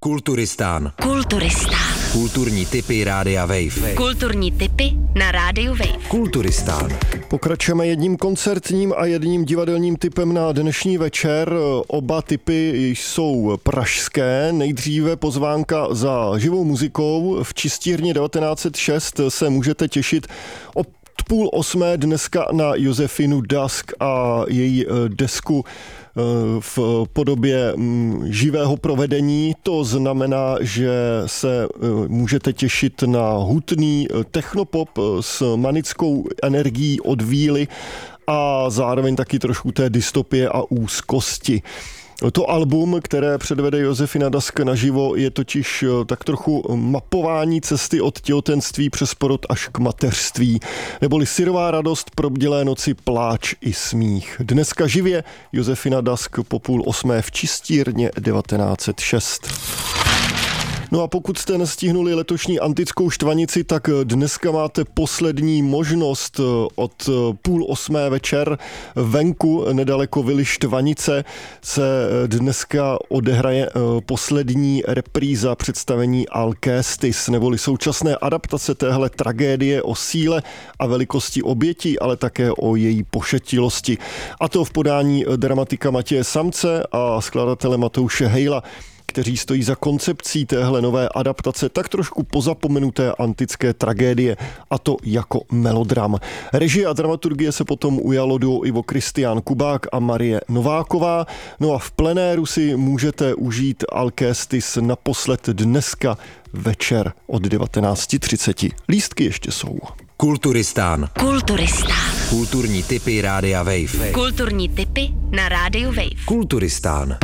Kulturistán. Kulturistán. Kulturní tipy Rádia Wave. Kulturní tipy na Rádiu Wave. Kulturistán. Pokračujeme jedním koncertním a jedním divadelním tipem na dnešní večer. Oba tipy jsou pražské. Nejdříve pozvánka za živou muzikou. V Čistírně 1906 se můžete těšit od 7:30 dneska na Josefinu Dask a její desku v podobě živého provedení. To znamená, že se můžete těšit na hutný technopop s manickou energií od víly a zároveň taky trošku té dystopie a úzkosti. To album, které předvede Josefina Dask naživo, je totiž tak trochu mapování cesty od těhotenství přes porod až k mateřství, neboli syrová radost, probdělé noci, pláč i smích. Dneska živě Josefina Dask po 7:30 v Čistírně 1906. No a pokud jste nestihnuli letošní antickou štvanici, tak dneska máte poslední možnost. Od 7:30 večer venku, nedaleko vily Štvanice, se dneska odehraje poslední repríza představení Alcestis, neboli současné adaptace téhle tragédie o síle a velikosti oběti, ale také o její pošetilosti. A to v podání dramatika Matěje Samce a skladatele Matouše Hejla, kteří stojí za koncepcí téhle nové adaptace tak trošku pozapomenuté antické tragédie, a to jako melodram. Režie a dramaturgie se potom ujalo duo Ivo Kristián Kubák a Marie Nováková. No a v plenéru si můžete užít Alcestis naposled dneska večer od 19:30. Lístky ještě jsou. Kulturistán. Kulturistán. Kulturní tipy Rádia Wave. Kulturní tipy na Rádiu Wave. Kulturistán.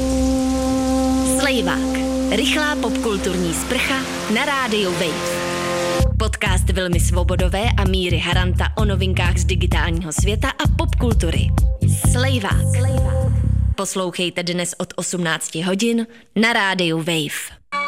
Slejvák. Rychlá popkulturní sprcha na Rádiu Wave. Podcast Vilmy Svobodové a Míry Haranta o novinkách z digitálního světa a popkultury. Slejvák. Poslouchejte dnes od 18 hodin na Rádiu Wave.